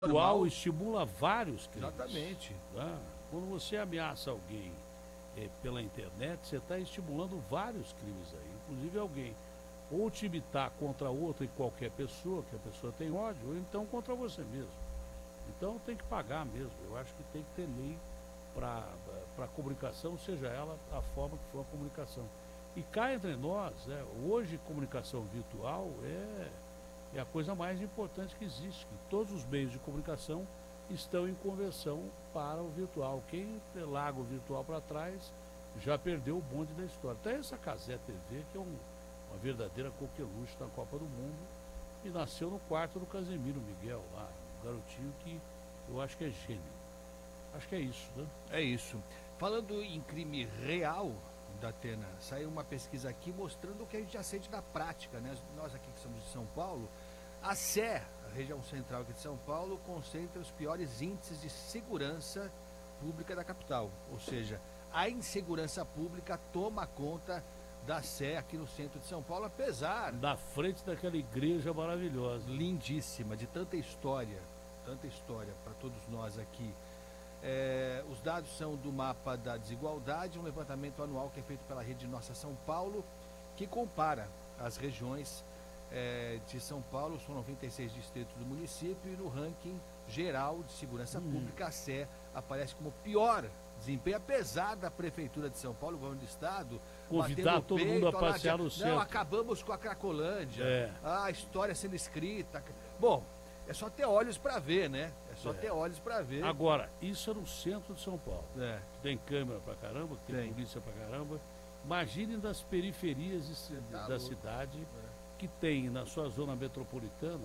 Virtual estimula vários crimes. Exatamente. Tá? Quando você ameaça alguém pela internet, você está estimulando vários crimes aí. Inclusive alguém ou te imitar contra outra e qualquer pessoa, que a pessoa tem ódio, ou então contra você mesmo. Então tem que pagar mesmo. Eu acho que tem que ter lei para a comunicação, seja ela a forma que for a comunicação. E cá entre nós, hoje comunicação virtual é a coisa mais importante que existe. Que todos os meios de comunicação estão em conversão para o virtual. Quem larga o virtual para trás já perdeu o bonde da história. Até essa Cazé TV, que é uma verdadeira coqueluche da Copa do Mundo, e nasceu no quarto do Casemiro Miguel, lá, um garotinho que eu acho que é gênio. Acho que é isso, né? É isso. Falando em crime real, Datena, saiu uma pesquisa aqui mostrando o que a gente já sente na prática, né? Nós aqui que somos de São Paulo, a Sé, a região central aqui de São Paulo, concentra os piores índices de segurança pública da capital. Ou seja, a insegurança pública toma conta da Sé aqui no centro de São Paulo, apesar... Da frente daquela igreja maravilhosa. Lindíssima, de tanta história para todos nós aqui. Os dados são do mapa da desigualdade, um levantamento anual que é feito pela rede Nossa São Paulo, que compara as regiões de São Paulo, são 96 distritos do município, e no ranking geral de segurança pública, a Sé aparece como pior desempenho, apesar da Prefeitura de São Paulo, o governo do Estado, convidar todo mundo a passear no centro. Não, acabamos com a Cracolândia, a história sendo escrita. Bom, é só ter olhos para ver, né? É só ter olhos para ver. Agora, isso é no centro de São Paulo. Que tem câmera pra caramba, que tem polícia pra caramba. Imagine das periferias da cidade, que tem na sua zona metropolitana,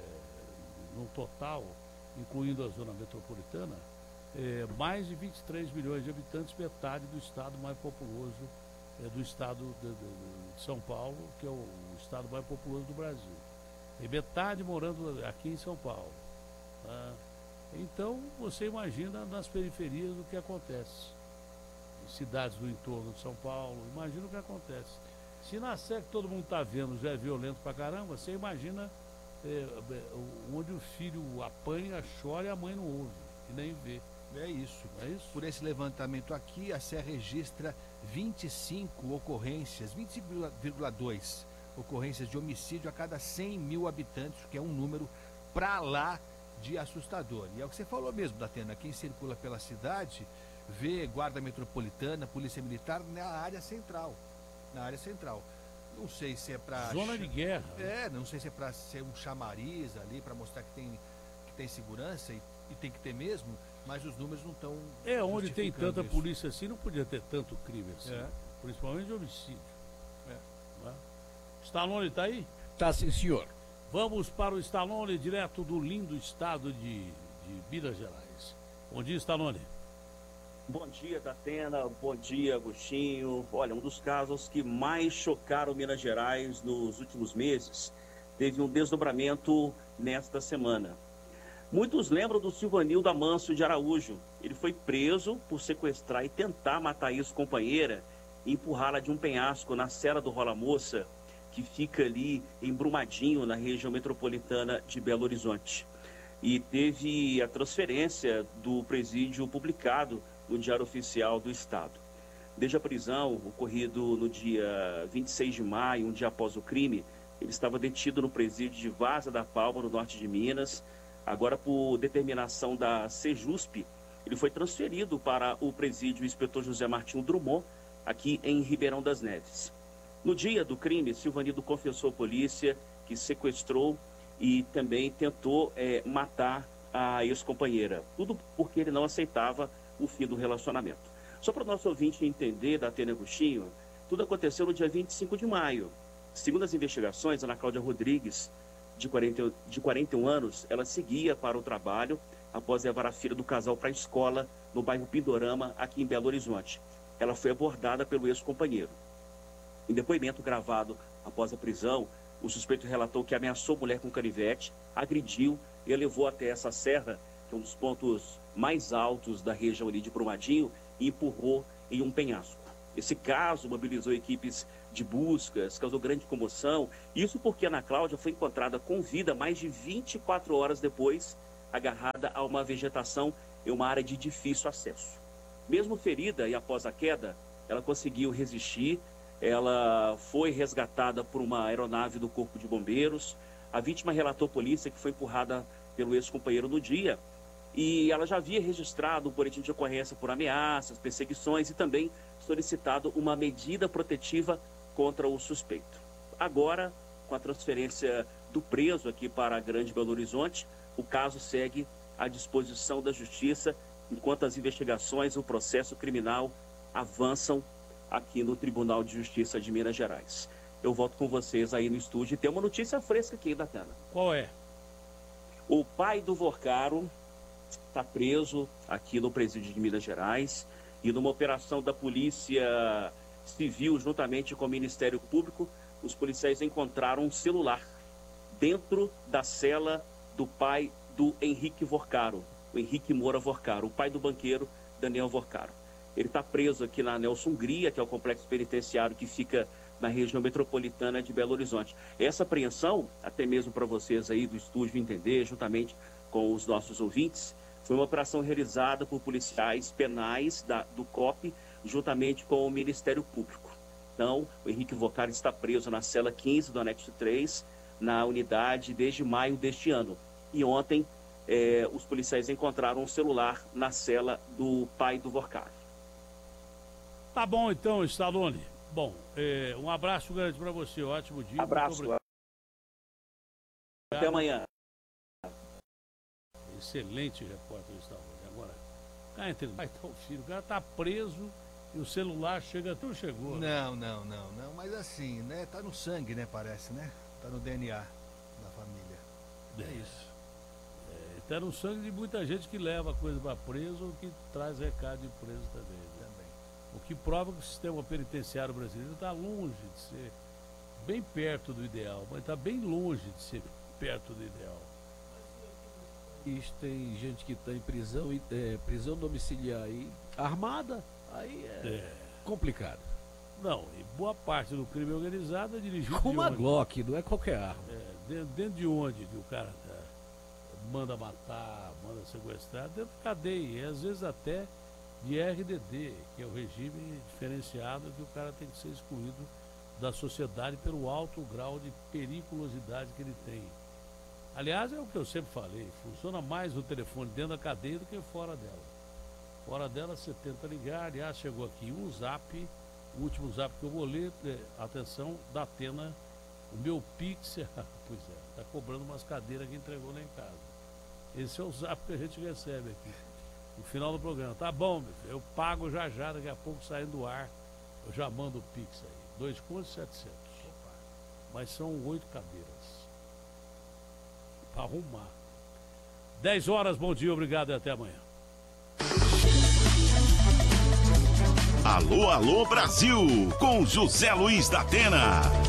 no total, incluindo a zona metropolitana, mais de 23 milhões de habitantes, metade do estado mais populoso do estado de São Paulo, que é o estado mais populoso do Brasil. Tem metade morando aqui em São Paulo. Tá? Então, você imagina nas periferias o que acontece. Em cidades do entorno de São Paulo, imagina o que acontece. Se na Sé que todo mundo está vendo já é violento pra caramba, você imagina onde o filho apanha, chora e a mãe não ouve, e nem vê. É isso. É isso? Por esse levantamento aqui, a Sé registra 25 ocorrências, 25,2 ocorrências de homicídio a cada 100 mil habitantes, que é um número pra lá de assustador. E é o que você falou mesmo, Datena, quem circula pela cidade vê guarda metropolitana, polícia militar na área central. Não sei se é para zona de guerra. Não sei se é para ser um chamariz ali, para mostrar que tem segurança e tem que ter mesmo, mas os números não estão. Onde tem tanta polícia assim, não podia ter tanto crime assim, principalmente de homicídio. Né? Stallone está aí? Tá, sim, senhor. Vamos para o Stallone, direto do lindo estado de Minas Gerais. Bom dia, Stallone. Bom dia, Datena. Bom dia, Agostinho. Olha, um dos casos que mais chocaram Minas Gerais nos últimos meses teve um desdobramento nesta semana. Muitos lembram do Silvanildo Amâncio de Araújo. Ele foi preso por sequestrar e tentar matar a ex-companheira e empurrá-la de um penhasco na Serra do Rola Moça, que fica ali em Brumadinho, na região metropolitana de Belo Horizonte. E teve a transferência do presídio publicado no Diário Oficial do Estado. Desde a prisão, ocorrido no dia 26 de maio, um dia após o crime, ele estava detido no presídio de Várzea da Palma, no norte de Minas. Agora, por determinação da Sejusp, ele foi transferido para o presídio Inspetor José Martinho Drummond, aqui em Ribeirão das Neves. No dia do crime, Silvanildo confessou à polícia que sequestrou e também tentou matar a ex-companheira. Tudo porque ele não aceitava o fim do relacionamento. Só para o nosso ouvinte entender, Datena Agostinho, tudo aconteceu no dia 25 de maio. Segundo as investigações, Ana Cláudia Rodrigues, de 41 anos, ela seguia para o trabalho após levar a filha do casal para a escola no bairro Pindorama, aqui em Belo Horizonte. Ela foi abordada pelo ex-companheiro. Em depoimento gravado após a prisão, o suspeito relatou que ameaçou a mulher com canivete, agrediu e a levou até essa serra, que é um dos pontos mais altos da região ali de Brumadinho, e empurrou em um penhasco. Esse caso mobilizou equipes de buscas, causou grande comoção, isso porque Ana Cláudia foi encontrada com vida mais de 24 horas depois agarrada a uma vegetação em uma área de difícil acesso. Mesmo ferida e após a queda, ela conseguiu resistir, ela foi resgatada por uma aeronave do Corpo de Bombeiros. A vítima relatou à polícia que foi empurrada pelo ex-companheiro no dia e ela já havia registrado um boletim de ocorrência por ameaças, perseguições e também solicitado uma medida protetiva contra o suspeito. Agora, com a transferência do preso aqui para a Grande Belo Horizonte, o caso segue à disposição da Justiça, enquanto as investigações e o processo criminal avançam aqui no Tribunal de Justiça de Minas Gerais. Eu volto com vocês aí no estúdio e tem uma notícia fresca aqui da tela. Qual é? O pai do Vorcaro está preso aqui no presídio de Minas Gerais e numa operação da Polícia Civil juntamente com o Ministério Público, os policiais encontraram um celular dentro da cela do pai do Henrique Vorcaro, o Henrique Moura Vorcaro, o pai do banqueiro Daniel Vorcaro. Ele está preso aqui na Nelson Hungria, que é o complexo penitenciário que fica na região metropolitana de Belo Horizonte. Essa apreensão, até mesmo para vocês aí do estúdio entender, juntamente com os nossos ouvintes, foi uma operação realizada por policiais penais do COP, juntamente com o Ministério Público. Então, o Henrique Vorcaro está preso na cela 15 do anexo 3, na unidade desde maio deste ano. E ontem, os policiais encontraram um celular na cela do pai do Vorcaro. Tá bom então, Stallone. Bom, um abraço grande para você, ótimo dia. Abraço. Até amanhã. Excelente repórter, Stallone. Agora, cá entre nós, tá o filho, o cara tá preso e o celular chega, tu chegou. Não, mas assim, né, tá no sangue, né, parece, né? Tá no DNA da família. É isso. Tá no sangue de muita gente que leva coisa para preso ou que traz recado de preso também. O que prova que o sistema penitenciário brasileiro está longe de ser bem perto do ideal, mas está bem longe de ser perto do ideal. Isso, tem gente que está em prisão, prisão domiciliar aí, armada, aí é complicado. Não, e boa parte do crime organizado é dirigido com uma Glock, não é qualquer arma. Dentro de onde que o cara manda matar, manda sequestrar, dentro de cadeia, e às vezes até de RDD, que é o regime diferenciado que o cara tem que ser excluído da sociedade pelo alto grau de periculosidade que ele tem. Aliás, é o que eu sempre falei, funciona mais o telefone dentro da cadeia do que fora dela. Fora dela você tenta ligar, aliás, chegou aqui um zap, o último zap que eu vou ler, atenção, da Atena, o meu Pix, pois tá cobrando umas cadeiras que entregou lá em casa. Esse é o zap que a gente recebe aqui. No final do programa, tá bom, meu filho, eu pago já, daqui a pouco saindo do ar, eu já mando o Pix aí, 2 contos e 700. Mas são 8 cadeiras para arrumar. 10 horas, bom dia, obrigado e até amanhã. Alô, alô, Brasil, com José Luiz da Atena.